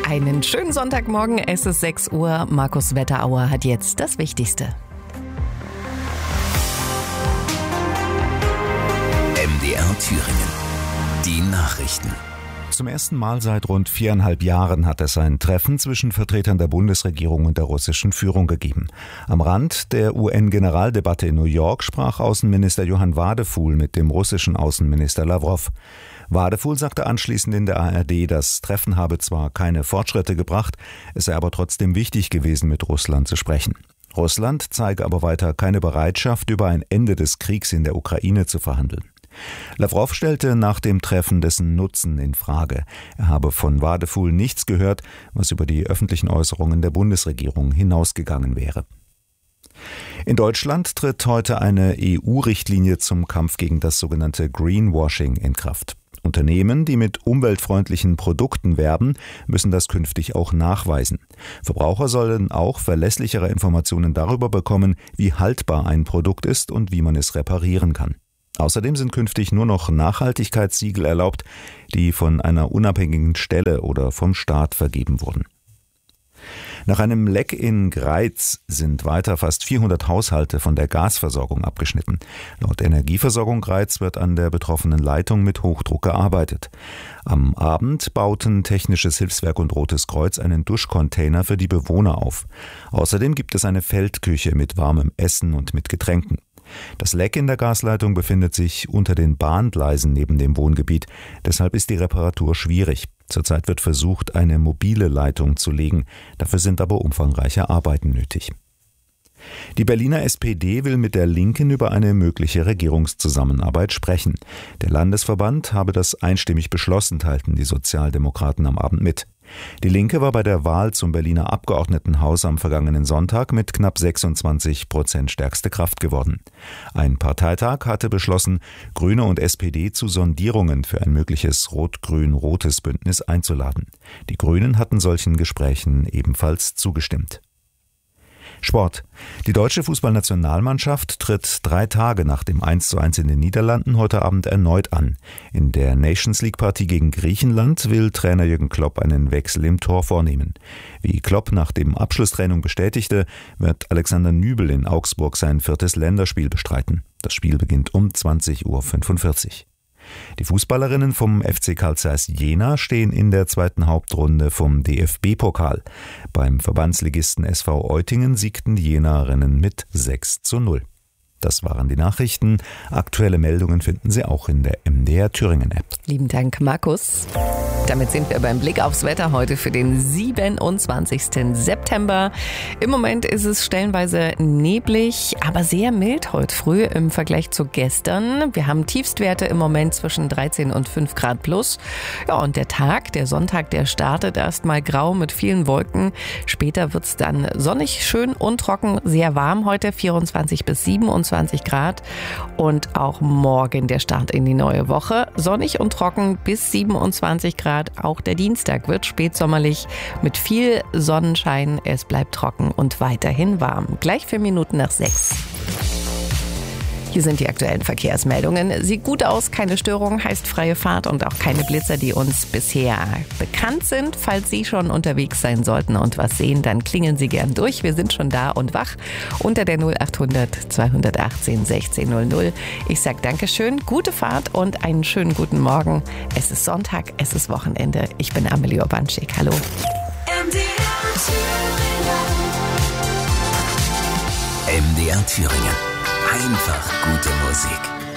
Einen schönen Sonntagmorgen, es ist 6 Uhr. Markus Wetterauer hat jetzt das Wichtigste. MDR Thüringen. Die Nachrichten. Zum ersten Mal seit rund 4,5 Jahren hat es ein Treffen zwischen Vertretern der Bundesregierung und der russischen Führung gegeben. Am Rand der UN-Generaldebatte in New York sprach Außenminister Johann Wadefuhl mit dem russischen Außenminister Lawrow. Wadefuhl sagte anschließend in der ARD, das Treffen habe zwar keine Fortschritte gebracht, es sei aber trotzdem wichtig gewesen, mit Russland zu sprechen. Russland zeige aber weiter keine Bereitschaft, über ein Ende des Kriegs in der Ukraine zu verhandeln. Lawrow stellte nach dem Treffen dessen Nutzen in Frage. Er habe von Wadefuhl nichts gehört, was über die öffentlichen Äußerungen der Bundesregierung hinausgegangen wäre. In Deutschland tritt heute eine EU-Richtlinie zum Kampf gegen das sogenannte Greenwashing in Kraft. Unternehmen, die mit umweltfreundlichen Produkten werben, müssen das künftig auch nachweisen. Verbraucher sollen auch verlässlichere Informationen darüber bekommen, wie haltbar ein Produkt ist und wie man es reparieren kann. Außerdem sind künftig nur noch Nachhaltigkeitssiegel erlaubt, die von einer unabhängigen Stelle oder vom Staat vergeben wurden. Nach einem Leck in Greiz sind weiter fast 400 Haushalte von der Gasversorgung abgeschnitten. Laut Energieversorgung Greiz wird an der betroffenen Leitung mit Hochdruck gearbeitet. Am Abend bauten Technisches Hilfswerk und Rotes Kreuz einen Duschcontainer für die Bewohner auf. Außerdem gibt es eine Feldküche mit warmem Essen und mit Getränken. Das Leck in der Gasleitung befindet sich unter den Bahngleisen neben dem Wohngebiet. Deshalb ist die Reparatur schwierig. Zurzeit wird versucht, eine mobile Leitung zu legen. Dafür sind aber umfangreiche Arbeiten nötig. Die Berliner SPD will mit der Linken über eine mögliche Regierungszusammenarbeit sprechen. Der Landesverband habe das einstimmig beschlossen, teilten die Sozialdemokraten am Abend mit. Die Linke war bei der Wahl zum Berliner Abgeordnetenhaus am vergangenen Sonntag mit knapp 26% stärkste Kraft geworden. Ein Parteitag hatte beschlossen, Grüne und SPD zu Sondierungen für ein mögliches rot-grün-rotes Bündnis einzuladen. Die Grünen hatten solchen Gesprächen ebenfalls zugestimmt. Sport. Die deutsche Fußballnationalmannschaft tritt 3 Tage nach dem 1:1 in den Niederlanden heute Abend erneut an. In der Nations-League-Partie gegen Griechenland will Trainer Jürgen Klopp einen Wechsel im Tor vornehmen. Wie Klopp nach dem Abschlusstraining bestätigte, wird Alexander Nübel in Augsburg sein 4. Länderspiel bestreiten. Das Spiel beginnt um 20:45 Uhr. Die Fußballerinnen vom FC Carl Zeiss Jena stehen in der zweiten Hauptrunde vom DFB-Pokal. Beim Verbandsligisten SV Eutingen siegten die Jenerinnen mit 6:0. Das waren die Nachrichten. Aktuelle Meldungen finden Sie auch in der MDR Thüringen App. Lieben Dank, Markus. Damit sind wir beim Blick aufs Wetter heute für den 27. September. Im Moment ist es stellenweise neblig, aber sehr mild heute früh im Vergleich zu gestern. Wir haben Tiefstwerte im Moment zwischen 13 und 5 Grad plus. Ja, und der Sonntag, der startet erstmal grau mit vielen Wolken. Später wird es dann sonnig, schön und trocken, sehr warm heute, 24 bis 27 Grad. Und auch morgen der Start in die neue Woche. Sonnig und trocken bis 27 Grad. Auch der Dienstag wird spätsommerlich mit viel Sonnenschein. Es bleibt trocken und weiterhin warm. Gleich 4 Minuten nach 6. Hier sind die aktuellen Verkehrsmeldungen. Sieht gut aus, keine Störung, heißt freie Fahrt und auch keine Blitzer, die uns bisher bekannt sind. Falls Sie schon unterwegs sein sollten und was sehen, dann klingeln Sie gern durch. Wir sind schon da und wach unter der 0800 218 1600. Ich sage Dankeschön, gute Fahrt und einen schönen guten Morgen. Es ist Sonntag, es ist Wochenende. Ich bin Amelie Urbanschik. Hallo. MDR Thüringen. Einfach gute Musik.